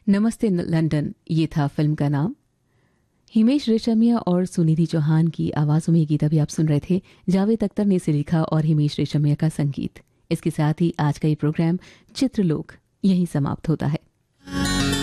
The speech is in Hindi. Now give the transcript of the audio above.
नमस्ते लंदन, ये था फिल्म का नाम। हिमेश रेशमिया और सुनिधि चौहान की आवाज़ों में ये गीत अभी आप सुन रहे थे। जावेद अख्तर ने इसे लिखा और हिमेश रेशमिया का संगीत। इसके साथ ही आज का ये प्रोग्राम चित्रलोक यहीं समाप्त होता है।